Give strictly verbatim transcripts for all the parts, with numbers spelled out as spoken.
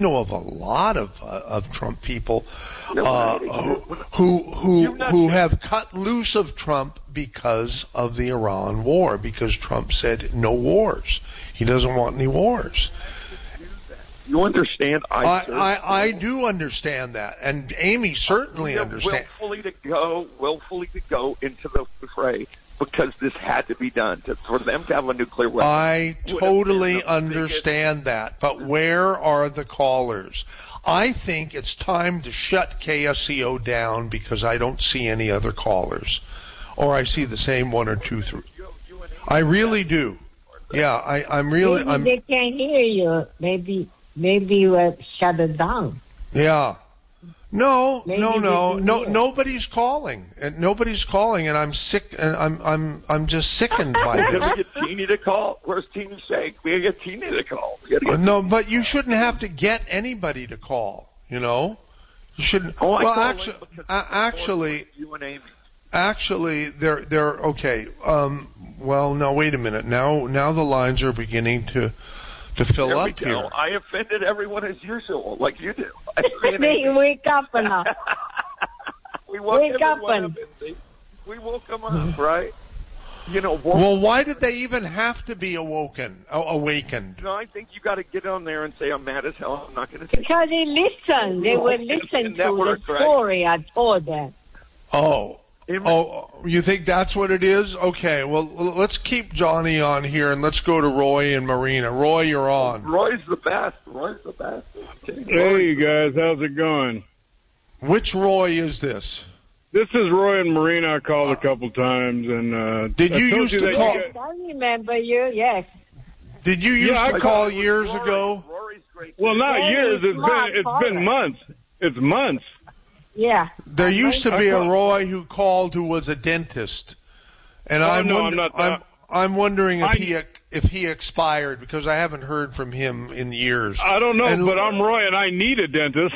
know of a lot of uh, of Trump people uh, who who who have cut loose of Trump because of the Iran war, because Trump said no wars. He doesn't want any wars. You understand? I I, I, I do understand that, and Amy certainly understands. Willfully to go, willfully to go into the fray because this had to be done to, for them to have a nuclear weapon. I totally understand that, but where are the callers? I think it's time to shut K S C O down because I don't see any other callers, or I see the same one or two through. I really do. Yeah, I, I'm really. Maybe I'm, they can't hear you. Maybe. Maybe you have shut it down. Yeah. No, Maybe no, no, no. hear. Nobody's calling, and nobody's calling, and I'm sick, and I'm, I'm, I'm just sickened by Can this. we get Teeny to call? Where's Teeny Shake? We gotta get Teeny to call. We gotta get No, but you shouldn't have to get anybody to call. You know, you shouldn't. Oh, I well, call actually, in because uh, actually, you and Amy. actually, they're, they're okay. Um, well, no, wait a minute. Now, now the lines are beginning to. To fill there up here. I offended everyone as usual, like you do. They wake up now. we woke wake up everyone and... up. And we woke them up, right? You know. Well, why did they even have to be awoken, awakened? No, I think you got to get on there and say, "I'm mad as hell. I'm not going to." take Because they listen. They will listen to the story I told them. Oh. Oh, you think that's what it is? Okay, well, let's keep Johnny on here, and let's go to Roy and Marina. Roy, you're on. Roy's the best. Roy's the best. Hey, you guys, how's it going? Which Roy is this? This is Roy and Marina. I called a couple times, and uh, did you used you to call? Yes, I remember you. Yes. Did you used yeah, to I call called, years Rory, ago? Rory's great. Well, not Very years. It's smart been it's caller. been months. It's months. Yeah. There used to be a call- Roy who called who was a dentist, and Oh, I'm no, wonder- I'm not I'm, that. I'm wondering if I- he if he expired because I haven't heard from him in years. I don't know, And- but I'm Roy, and I need a dentist.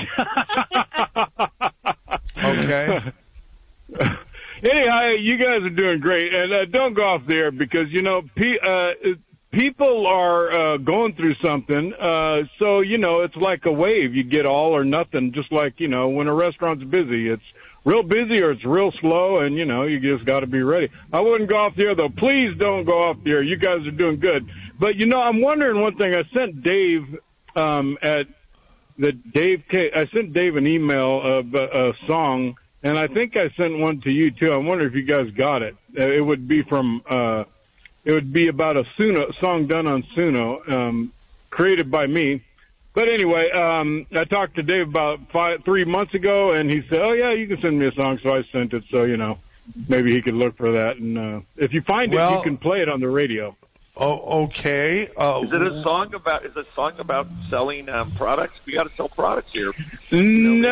Okay. Anyhow, you guys are doing great, and uh, don't go off there because you know pe- uh, people are uh, going through something. Uh, so you know it's like a wave. You get all or nothing. Just like you know when a restaurant's busy, it's real busy or it's real slow, and you know you just got to be ready. I wouldn't go off there though. Please don't go off there. You guys are doing good, but you know I'm wondering one thing. I sent Dave um, at the Dave. K- I sent Dave an email of a, a song. And I think I sent one to you, too. I wonder if you guys got it. Uh, it would be from, uh, it would be about a Suno, song done on Suno, um, created by me. But anyway, um, I talked to Dave about five, three months ago, and he said, oh, yeah, you can send me a song. So I sent it. So, you know, maybe he could look for that. And uh, if you find well, it, you can play it on the radio. Oh, okay. Uh, is it a song about? Is it a song about selling um, products? We got to sell products here. No.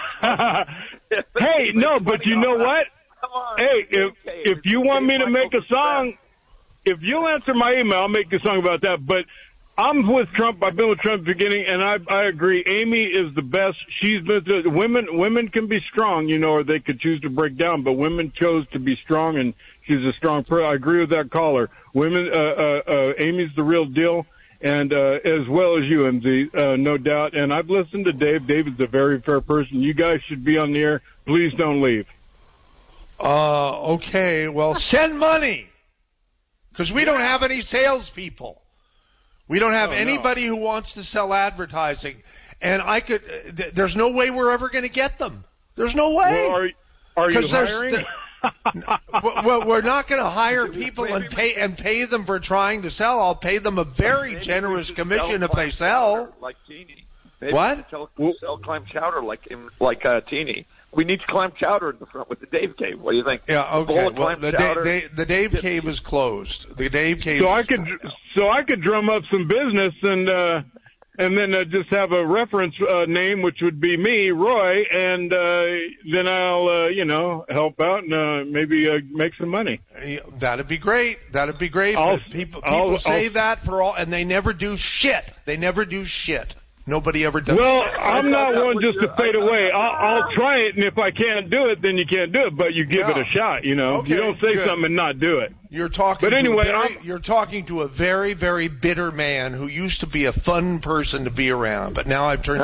Hey, no, but you know what? Hey, if if you want me to make a song, if you'll answer my email, I'll make a song about that. But I'm with Trump. I've been with Trump at the beginning, and I I agree. Amy is the best. She's been to, women. Women can be strong, you know, or they could choose to break down. But women chose to be strong, and she's a strong person. I agree with that caller. Women. Uh, uh, uh, Amy's the real deal. And uh, as well as you, M Z, uh, no doubt. And I've listened to Dave. David's a very fair person. You guys should be on the air. Please don't leave. Uh, okay. Well, send money. Because we don't have any salespeople. We don't have Oh, anybody no. who wants to sell advertising. And I could, uh, th- there's no way we're ever going to get them. There's no way. Well, are, are you 'Cause there's- hiring? th- well, we're not going to hire people and pay and pay them for trying to sell. I'll pay them a very Maybe generous we should commission sell if they clam sell. chowder Like Teeny. Maybe What? we should Sell, sell clam chowder like him, like uh, Teeny. We need clam chowder in the front with the Dave Cave. What do you think? Yeah, A okay. bowl of Well, clam the, chowder. da- the Dave Cave is closed. The Dave Cave. So I is- could, so I could drum up some business and uh, and then uh, just have a reference uh, name, which would be me, Roy, and uh, then I'll uh, you know help out and uh, maybe uh, make some money. Yeah, that'd be great. That'd be great. I'll- But people people I'll- say I'll- that for all, and they never do shit. They never do shit. Nobody ever does. Well, shit. I'm not that one was just to your- fade I thought away. that- I'll, I'll try it, and if I can't do it, then you can't do it. But you give Yeah. it a shot. You know, Okay, you don't say good. something and not do it. You're talking. But anyway, to a very, I'm- you're talking to a very, very bitter man who used to be a fun person to be around, but now I've turned.